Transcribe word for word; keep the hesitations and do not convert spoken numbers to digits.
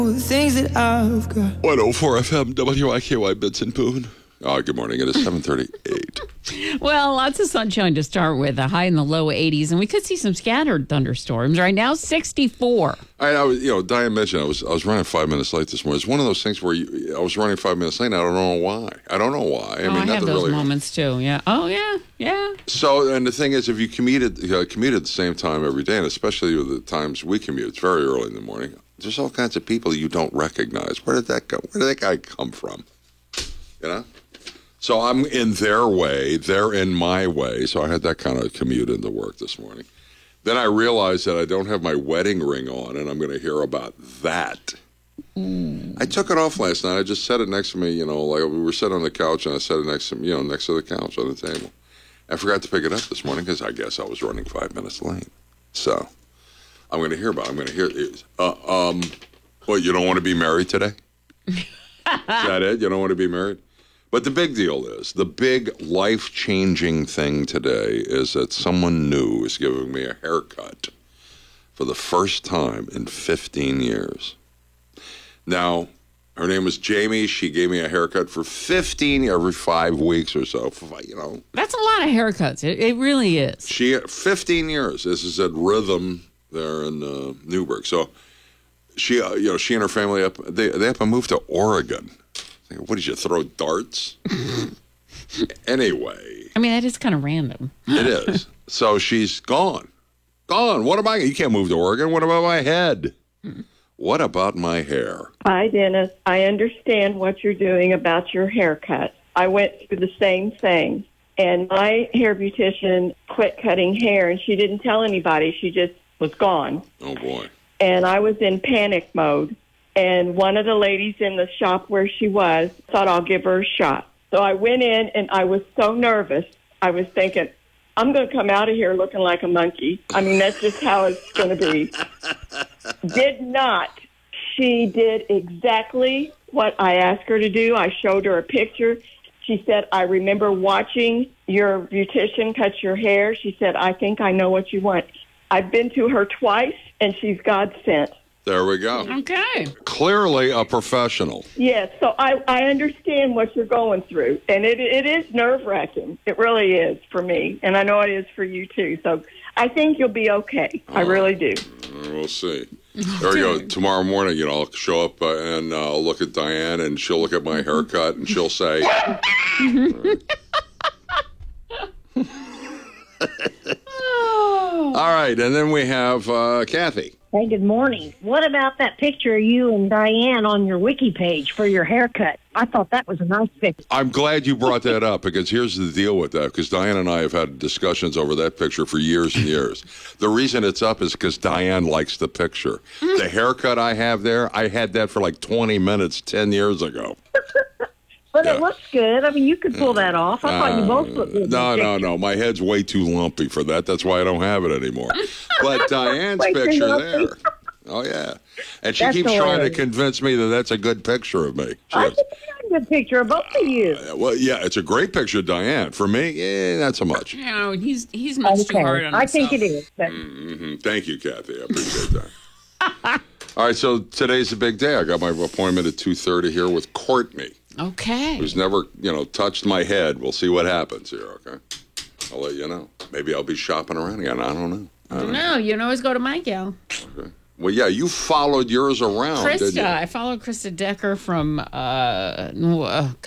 The things that I've got. one oh four F M, W I K Y, Benson Boone. Oh, good morning. It is seven thirty-eight. Well, lots of sunshine to start with, a high in the low eighties, and we could see some scattered thunderstorms. Right now, sixty-four. I, I was, you know, Diane mentioned I was I was running five minutes late this morning. It's one of those things where you, I was running five minutes late, and I don't know why. I don't know why. I Oh, mean, I have nothing those really. moments too. Yeah. Oh, yeah. Yeah. So, and the thing is, if you commuted, uh, commute at the same time every day, and especially with the times we commute, it's very early in the morning. There's all kinds of people you don't recognize. Where did that go? Where did that guy come from? You know. So I'm in their way, they're in my way. So I had that kind of commute into work this morning. Then I realized that I don't have my wedding ring on, and I'm going to hear about that. Mm. I took it off last night. I just set it next to me, you know, like we were sitting on the couch, and I set it next to, you know, next to the couch on the table. I forgot to pick it up this morning because I guess I was running five minutes late. So I'm going to hear about it. I'm going to hear it. Uh, um, what, you don't want to be married today? Is that it? You don't want to be married? But the big deal is, the big life-changing thing today is that someone new is giving me a haircut for the first time in fifteen years. Now, her name was Jamie. She gave me a haircut for fifteen, every five weeks or so. You know, that's a lot of haircuts. It, it really is. She fifteen years. This is at Rhythm there in uh, Newburgh. So she, uh, you know, she and her family up. They they have to move to Oregon. What did you throw darts? Anyway. I mean, that is kind of random. It is. So she's gone. Gone. What am I? You can't move to Oregon. What about my head? What about my hair? Hi, Dennis. I understand what you're doing about your haircut. I went through the same thing. And my hair beautician quit cutting hair, and she didn't tell anybody. She just was gone. Oh, boy. And I was in panic mode. And one of the ladies in the shop where she was thought, I'll give her a shot. So I went in, and I was so nervous. I was thinking, I'm going to come out of here looking like a monkey. I mean, that's just how it's going to be. Did not. She did exactly what I asked her to do. I showed her a picture. She said, I remember watching your beautician cut your hair. She said, I think I know what you want. I've been to her twice, and she's God sent. There we go. Okay. Clearly a professional. Yes, so I, I understand what you're going through, and it it is nerve-wracking. It really is for me, and I know it is for you, too. So I think you'll be okay. I really do. We'll see. There you go. Tomorrow morning, you know, I'll show up uh, and uh, I'll look at Diane, and she'll look at my haircut, and she'll say... All right, and then we have uh, Kathy. Hey, good morning. What about that picture of you and Diane on your wiki page for your haircut? I thought that was a nice picture. I'm glad you brought that up, because here's the deal with that, because Diane and I have had discussions over that picture for years and years. The reason it's up is because Diane likes the picture. The haircut I have there, I had that for like twenty minutes ten years ago. But Yeah. it looks good. I mean, you could pull that off. I thought you both looked good. in No, that no, picture. no. My head's way too lumpy for that. That's why I don't have it anymore. But Diane's Way too picture lumpy. there. Oh, yeah. And she That's keeps trying to hilarious. convince me that that's a good picture of me. She I goes, think you got a good picture of both of you. "Uh, well, yeah, it's a great picture of Diane. For me, eh, not so much. You know, he's he's much too hard on I think himself. it is. But hmm Thank you, Kathy. I appreciate that. All right, so today's a big day. I got my appointment at two thirty here with Courtney, Okay. who's never, you know, touched my head. We'll see what happens here, okay? I'll let you know. Maybe I'll be shopping around again. I don't know. I don't know. No, you can always go to my gal. Okay. Well, yeah, you followed yours around, didn't you? Krista. I followed Krista Decker from, uh, uh,